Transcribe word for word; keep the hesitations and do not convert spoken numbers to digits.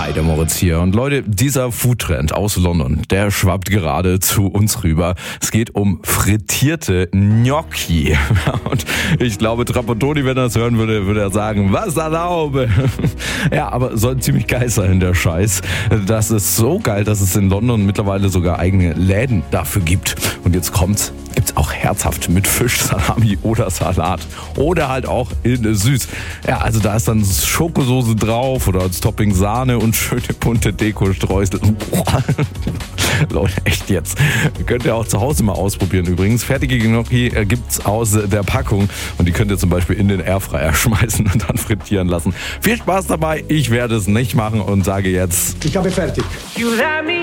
Hi, der Moritz hier. Und Leute, dieser Foodtrend aus London, der schwappt gerade zu uns rüber. Es geht um frittierte Gnocchi. Und ich glaube, Trapattoni, wenn er das hören würde, würde er sagen, was erlaube. Ja, aber soll ziemlich geil sein, der Scheiß. Das ist so geil, dass es in London mittlerweile sogar eigene Läden dafür gibt. Und jetzt kommt's. Gibt's auch herzhaft mit Fisch, Salami oder Salat. Oder halt auch in süß. Ja, also da ist dann Schokosoße drauf oder als Topping Sahne und schöne bunte Deko-Streusel. Leute, echt jetzt. Könnt ihr auch zu Hause mal ausprobieren übrigens. Fertige Gnocchi gibt's aus der Packung und die könnt ihr zum Beispiel in den Airfryer schmeißen und dann frittieren lassen. Viel Spaß dabei. Ich werde es nicht machen und sage jetzt... Ich habe fertig.